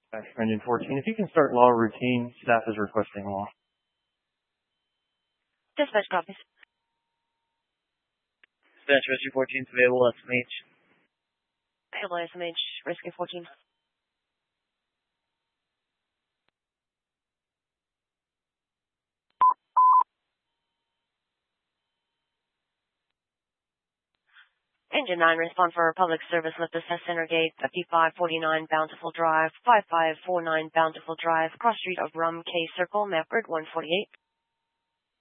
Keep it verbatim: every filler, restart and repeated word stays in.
Engine fourteen, if you can start law routine, staff is requesting law. Dispatch copies. Dispatch Rescue fourteen is available, S M H. Available S M H, Rescue fourteen. Engine nine, respond for public service, lift assess center gate, fifty-five forty-nine Bountiful Drive, fifty-five forty-nine Bountiful Drive, cross street of Rum K Circle, Mapford one forty-eight.